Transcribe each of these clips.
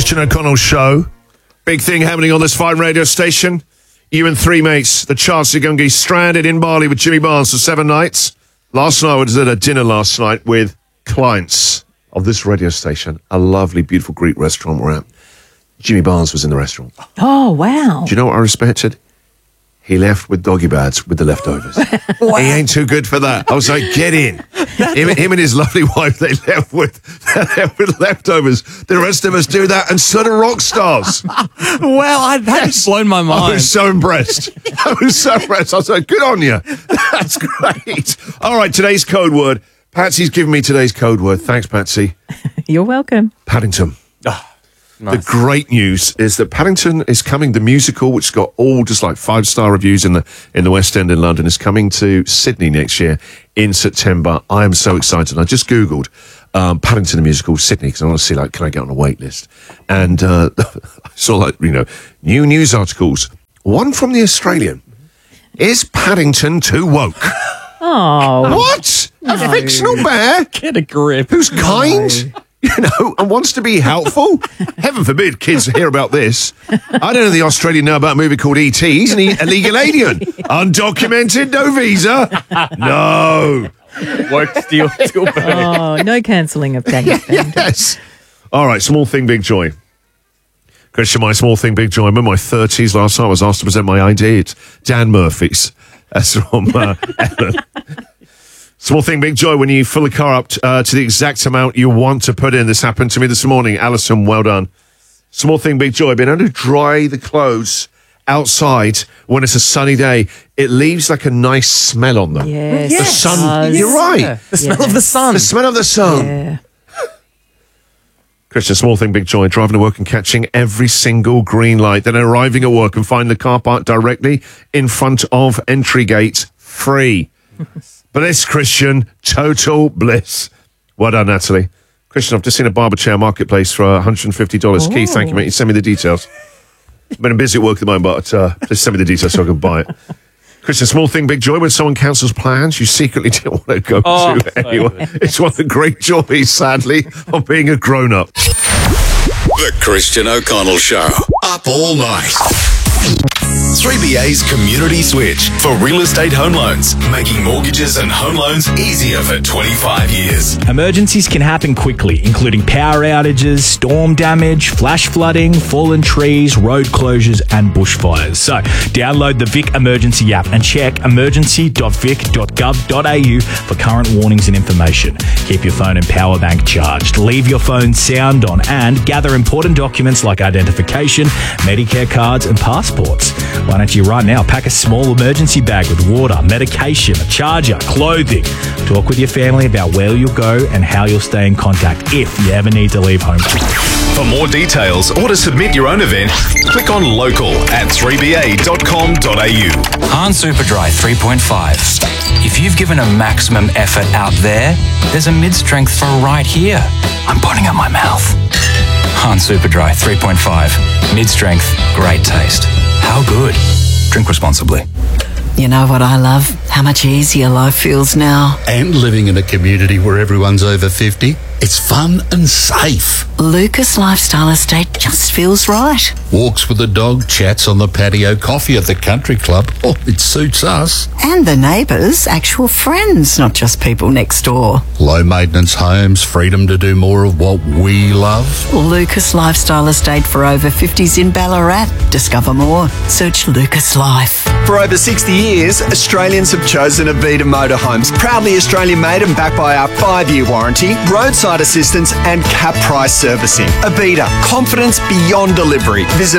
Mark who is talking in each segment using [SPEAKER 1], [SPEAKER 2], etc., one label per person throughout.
[SPEAKER 1] Christian O'Connell Show. Big thing happening on this fine radio station. You and three mates, the chance you're going to be stranded in Bali with Jimmy Barnes for 7 nights. Last night I was at a dinner last night with clients of this radio station, a lovely, beautiful Greek restaurant we're at. Jimmy Barnes was in the restaurant.
[SPEAKER 2] Oh, wow.
[SPEAKER 1] Do you know what I respected? He left with doggy bags with the leftovers. Wow. He ain't too good for that. I was like, get in. Him and his lovely wife, they left with leftovers. The rest of us do that, and so do rock stars.
[SPEAKER 3] Wow, that's blown my mind.
[SPEAKER 1] I was so impressed. I was like, good on you. That's great. All right, today's code word. Patsy's given me today's code word. Thanks, Patsy.
[SPEAKER 2] You're welcome.
[SPEAKER 1] Paddington.
[SPEAKER 3] Nice.
[SPEAKER 1] The great news is that Paddington is coming, the musical, which has got all just like 5-star reviews in the West End in London, is coming to Sydney next year in September. I am so excited. I just Googled Paddington the musical, Sydney, because I want to see, like, can I get on a wait list? And I saw, like, new news articles. One from The Australian. Is Paddington too woke?
[SPEAKER 2] Oh.
[SPEAKER 1] What? A fictional bear?
[SPEAKER 3] Get a grip.
[SPEAKER 1] Who's kind? And wants to be helpful? Heaven forbid kids hear about this. I don't know the Australian know about a movie called E.T. He's an illegal alien. Undocumented, no visa. No.
[SPEAKER 3] Woke still bad.
[SPEAKER 2] Oh, no cancelling of Paddington.
[SPEAKER 1] Yes. All right, small thing, big joy. Christian, my small thing, big joy. I'm in my 30s. Last night I was asked to present my ID. It's Dan Murphy's. That's from Ellen. Small thing, big joy when you fill the car up to the exact amount you want to put in. This happened to me this morning. Alison, well done. Small thing, big joy. Being able to dry the clothes outside when it's a sunny day, it leaves like a nice smell on them.
[SPEAKER 2] Yes.
[SPEAKER 1] The sun. You're right.
[SPEAKER 3] The smell of the sun.
[SPEAKER 1] The smell of the sun.
[SPEAKER 2] Yeah.
[SPEAKER 1] Christian, small thing, big joy. Driving to work and catching every single green light. Then arriving at work and find the car park directly in front of entry gate free. Bliss, Christian. Total bliss. Well done, Natalie. Christian, I've just seen a barber chair marketplace for $150. Keith, thank you, mate. You send me the details. I've been busy at work at the moment, but just send me the details so I can buy it. Christian, small thing, big joy. When someone cancels plans you secretly don't want to go to anyway. It's one of the great joys, sadly, of being a grown-up.
[SPEAKER 4] The Christian O'Connell Show. Up all night. 3BA's Community Switch for real estate home loans, making mortgages and home loans easier for 25 years.
[SPEAKER 5] Emergencies can happen quickly, including power outages, storm damage, flash flooding, fallen trees, road closures, and bushfires. So, download the Vic Emergency app and check emergency.vic.gov.au for current warnings and information. Keep your phone and power bank charged. Leave your phone sound on and gather important documents like identification, Medicare cards, and passports. Why don't you right now pack a small emergency bag with water, medication, a charger, clothing. Talk with your family about where you'll go and how you'll stay in contact if you ever need to leave home.
[SPEAKER 4] For more details or to submit your own event, click on local at 3ba.com.au.
[SPEAKER 6] Han Superdry 3.5. If you've given a maximum effort out there's a mid-strength for right here. I'm putting up my mouth. Han Superdry 3.5. Mid-strength, great taste. How good? Drink responsibly.
[SPEAKER 7] You know what I love? How much easier life feels now.
[SPEAKER 8] And living in a community where everyone's over 50. It's fun and safe.
[SPEAKER 7] Lucas Lifestyle Estate just feels right.
[SPEAKER 8] Walks with the dog, chats on the patio, coffee at the country club. Oh, it suits us.
[SPEAKER 7] And the neighbours, actual friends, not just people next door.
[SPEAKER 8] Low maintenance homes, freedom to do more of what we love.
[SPEAKER 7] Lucas Lifestyle Estate for over 50s in Ballarat. Discover more. Search Lucas Life.
[SPEAKER 9] For over 60 years, Australians have chosen Avita Motorhomes. Proudly Australian made and backed by our 5-year warranty, roadside assistance and cap price servicing. Avita, confidence beyond delivery. Visit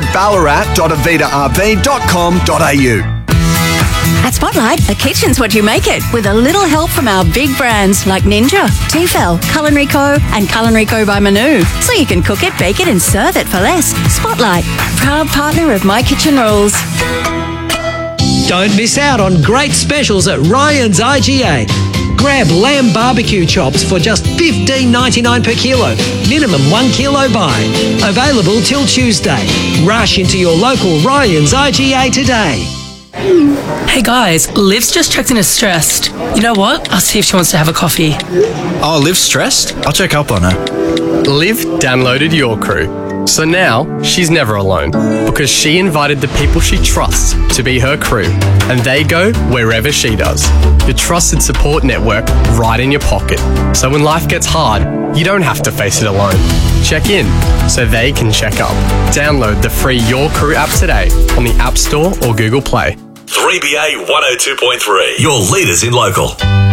[SPEAKER 9] ballarat.avitarv.com.au.
[SPEAKER 10] At Spotlight, a kitchen's what you make it, with a little help from our big brands like Ninja, Tefal, Culinary Co. and Culinary Co. by Manu. So you can cook it, bake it and serve it for less. Spotlight, proud partner of My Kitchen Rules.
[SPEAKER 11] Don't miss out on great specials at Ryan's IGA. Grab lamb barbecue chops for just $15.99 per kilo. Minimum 1 kilo buy. Available till Tuesday. Rush into your local Ryan's IGA today.
[SPEAKER 12] Hey guys, Liv's just checked in as stressed. You know what? I'll see if she wants to have a coffee.
[SPEAKER 13] Oh, Liv's stressed? I'll check up on her.
[SPEAKER 14] Liv downloaded Your Crew.
[SPEAKER 13] So now, she's never alone because she invited the people she trusts to be her crew, and they go wherever she does. Your trusted support network right in your pocket. So when life gets hard, you don't have to face it alone. Check in so they can check up. Download the free Your Crew app today on the App Store or Google Play.
[SPEAKER 4] 3BA 102.3, your leaders in local.